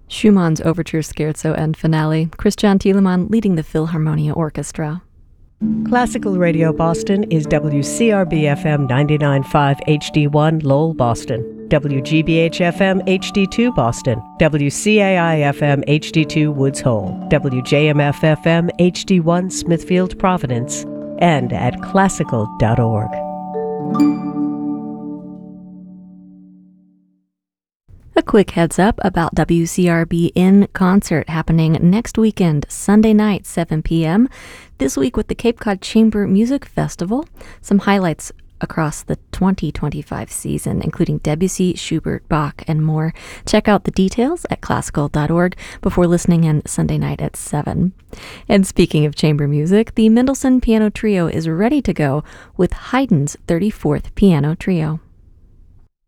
Schumann's Overture Scherzo and Finale, Christian Thielemann leading the Philharmonia Orchestra. Classical Radio Boston is WCRB-FM 99.5 HD1 Lowell, Boston, WGBH-FM HD2 Boston, WCAI-FM HD2 Woods Hole, WJMF-FM HD1 Smithfield, Providence, and at classical.org. A quick heads up about WCRB in concert happening next weekend, Sunday night, 7 p.m. This week with the Cape Cod Chamber Music Festival. Some highlights across the 2025 season, including Debussy, Schubert, Bach, and more. Check out the details at classical.org before listening in Sunday night at 7. And speaking of chamber music, the Mendelssohn Piano Trio is ready to go with Haydn's 34th Piano Trio.